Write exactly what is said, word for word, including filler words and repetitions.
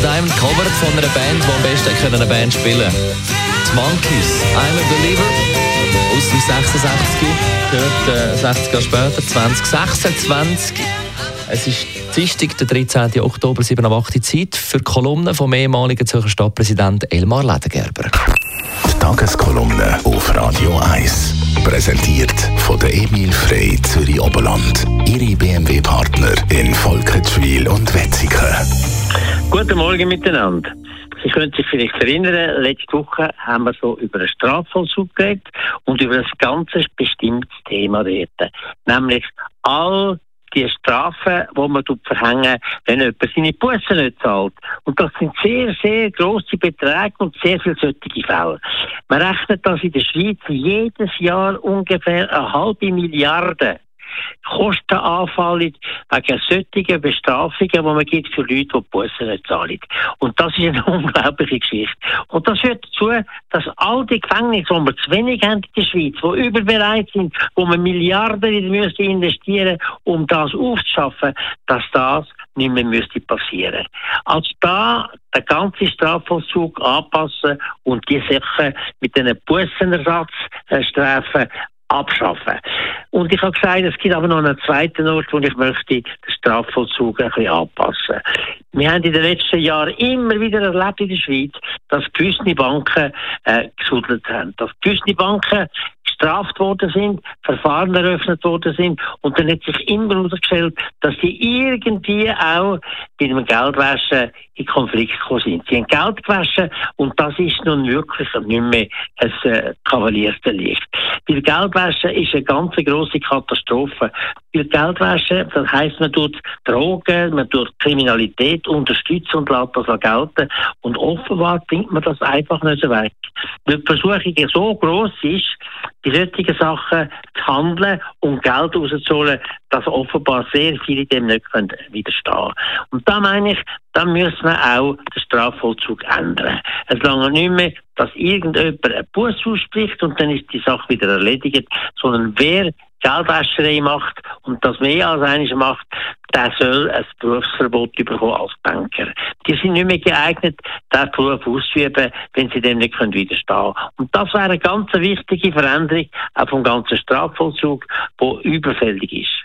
Diamond gecovert von einer Band, die am besten können eine Band spielen können. Die Monkeys, I'm a Believer, aus dem sechsundsechzig, gehört äh, sechzig Jahre später, zwanzig sechsundzwanzig. Es ist Dienstag, der dreizehnten Oktober, sieben Uhr acht Zeit für die Kolumne vom ehemaligen Zürcher Stadtpräsident Elmar Ledergerber. Die Tageskolumne auf Radio eins. Präsentiert von der Emil Frey Zürich Oberland. Ihre B M W-Partner in Volkertschwil und Wetzikon. Guten Morgen miteinander. Sie können sich vielleicht erinnern, letzte Woche haben wir so über einen Strafvollzug geredet und über ein ganz bestimmtes Thema dort. Nämlich all die Strafen, die man verhängen, wenn jemand seine Bussen nicht zahlt. Und das sind sehr, sehr grosse Beträge und sehr viele solche Fälle. Man rechnet, dass in der Schweiz jedes Jahr ungefähr eine halbe Milliarde Kosten anfallen wegen solchen Bestrafungen, die man gibt für Leute, die die Bussen nicht zahlen. Und das ist eine unglaubliche Geschichte. Und das führt dazu, dass all die Gefängnisse, die wir zu wenig haben in der Schweiz, die überbereit sind, wo man Milliarden wieder investieren müssen, um das aufzuschaffen, dass das nicht mehr müsste passieren. Also da den ganzen Strafvollzug anpassen und die Sachen mit den Bussenersatzstrafen abschaffen. Und ich habe gesagt, es gibt aber noch einen zweiten Ort, wo ich möchte den Strafvollzug ein bisschen anpassen. Wir haben in den letzten Jahren immer wieder erlebt in der Schweiz, dass gewisse Banken äh, gesudelt haben. Dass gewisse Banken gestraft worden sind, Verfahren eröffnet worden sind und dann hat sich immer herausgestellt, dass die irgendwie auch mit dem Geldwäsche in Konflikt gekommen sind. Sie haben Geld gewaschen und das ist nun wirklich nicht mehr ein äh, Kavaliersdelikt. Weil Geldwäsche ist eine ganz grosse Katastrophe. Weil Geldwäsche, das heisst, man tut Drogen, man tut Kriminalität unterstützen und lässt das auch gelten. Und offenbar bringt man das einfach nicht so weg. Weil die Versuchung so gross ist, bei solchen Sachen zu handeln und Geld rauszuholen, dass offenbar sehr viele dem nicht widerstehen können. Und da meine ich, dann müssen wir auch den Strafvollzug ändern. Es lange nicht mehr, dass irgendjemand einen Buss ausspricht und dann ist die Sache wieder erledigt, sondern wer Geldwäscherei macht und das mehr als einmal macht, der soll ein Berufsverbot bekommen als Banker. Die sind nicht mehr geeignet, diesen Beruf auszuüben, wenn sie dem nicht widerstehen können. Und das wäre eine ganz wichtige Veränderung auch vom ganzen Strafvollzug, die überfällig ist.